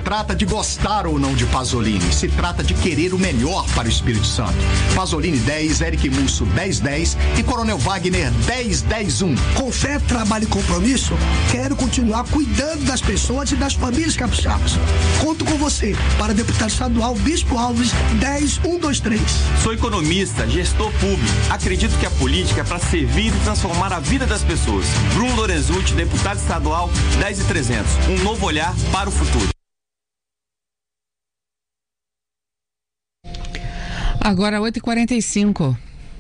trata de gostar ou não de Pasolini, se trata de querer o melhor para o Espírito Santo. Pasolini 10, Eric Musso 1010 e Coronel Wagner 1011. Com fé, trabalho e compromisso, quero continuar cuidando das pessoas e das famílias capixabas. Conto com você para deputado estadual Bispo Alves 10123. Sou economista, gestor público. Acredito que a política é para servir e transformar a vida das pessoas. Bruno Lorenzutti, deputado estadual 10300. Um novo olhar para o futuro. Agora 8h45.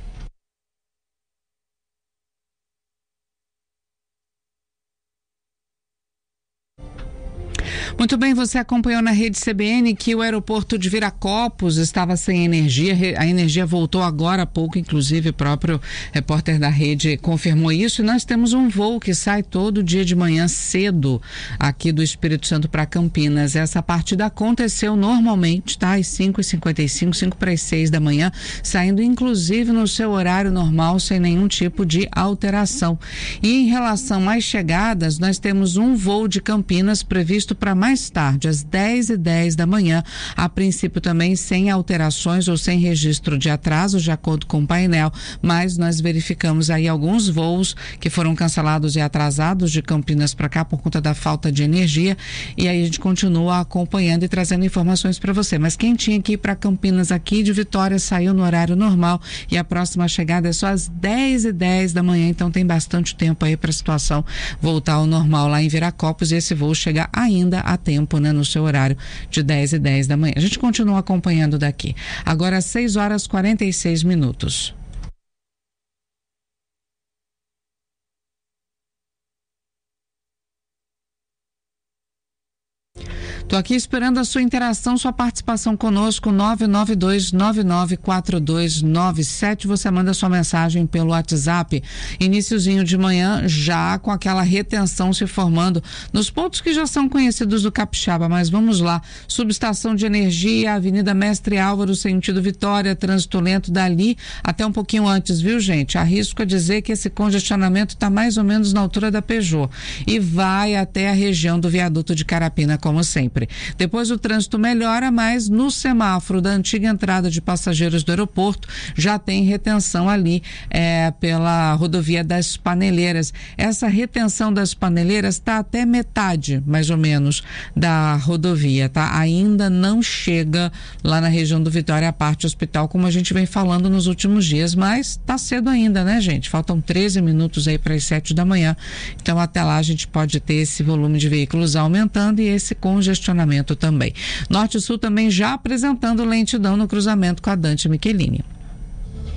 Muito bem, você acompanhou na rede CBN que o aeroporto de Viracopos estava sem energia. A energia voltou agora há pouco, inclusive o próprio repórter da rede confirmou isso. E nós temos um voo que sai todo dia de manhã cedo aqui do Espírito Santo para Campinas. Essa partida aconteceu normalmente, tá? Às 5h55, 5:45 da manhã, saindo inclusive no seu horário normal, sem nenhum tipo de alteração. E em relação às chegadas, nós temos um voo de Campinas previsto para mais tarde, às 10h10 da manhã, a princípio também sem alterações ou sem registro de atraso, de acordo com o painel, mas nós verificamos aí alguns voos que foram cancelados e atrasados de Campinas para cá por conta da falta de energia, e aí a gente continua acompanhando e trazendo informações para você. Mas quem tinha que ir para Campinas aqui de Vitória saiu no horário normal e a próxima chegada é só às 10h10 da manhã, então tem bastante tempo aí para a situação voltar ao normal lá em Viracopos, e esse voo chega ainda a tempo, né, no seu horário de 10h10 da manhã. A gente continua acompanhando daqui. Agora 6h46. Estou aqui esperando a sua interação, sua participação conosco, 992994297. Você manda sua mensagem pelo WhatsApp. Iniciozinho de manhã, já com aquela retenção se formando nos pontos que já são conhecidos do Capixaba. Mas vamos lá. Subestação de energia, Avenida Mestre Álvaro, sentido Vitória, trânsito lento dali até um pouquinho antes, viu, gente? Arrisco a dizer que esse congestionamento está mais ou menos na altura da Peugeot e vai até a região do viaduto de Carapina, como sempre. Depois o trânsito melhora, mas no semáforo da antiga entrada de passageiros do aeroporto já tem retenção ali pela rodovia das Paneleiras. Essa retenção das Paneleiras está até metade, mais ou menos, da rodovia, tá? Ainda não chega lá na região do Vitória a parte hospital, como a gente vem falando nos últimos dias, mas tá cedo ainda, né, gente? Faltam 13 minutos aí para as 7 da manhã, então até lá a gente pode ter esse volume de veículos aumentando e esse congestionamento também. Norte e Sul também já apresentando lentidão no cruzamento com a Dante Michelini.